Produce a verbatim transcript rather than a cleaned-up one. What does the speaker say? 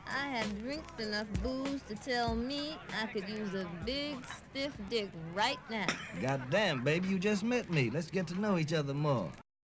I had drank enough booze to tell me I could use a big, stiff dick right now. Goddamn, baby, you just met me. Let's get to know each other more.